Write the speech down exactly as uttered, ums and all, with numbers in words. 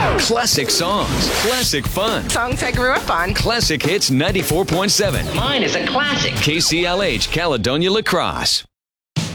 Classic songs, classic fun. Songs I grew up on. Classic Hits ninety-four point seven. Mine is a classic. K C L H Caledonia La Crosse.